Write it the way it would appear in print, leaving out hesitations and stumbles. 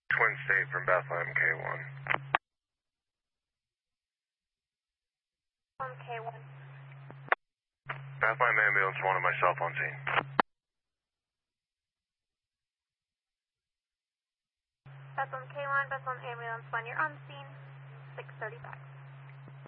Twin State from Bethlehem K1. K1. Bethlehem Ambulance 1 and myself on scene. Bethlehem K1, Bethlehem Ambulance 1, you're on scene, 6:35.